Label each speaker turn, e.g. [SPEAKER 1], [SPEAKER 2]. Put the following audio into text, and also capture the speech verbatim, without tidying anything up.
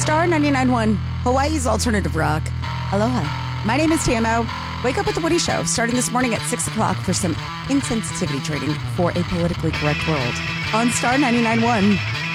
[SPEAKER 1] Star ninety-nine point one, Hawaii's alternative rock. Aloha. My name is Tamo. Wake up with the Woody Show, starting this morning at six o'clock for some insensitivity training for a politically correct world on Star ninety-nine point one.